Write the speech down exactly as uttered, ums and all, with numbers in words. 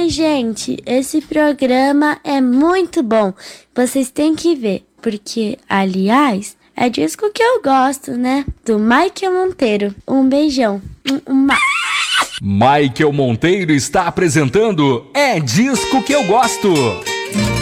Ai, gente, esse programa é muito bom. Vocês têm que ver, porque, aliás, é disco que eu gosto, né? Do Michael Monteiro. Um beijão. Um, um... Michael Monteiro está apresentando É Disco Que Eu Gosto.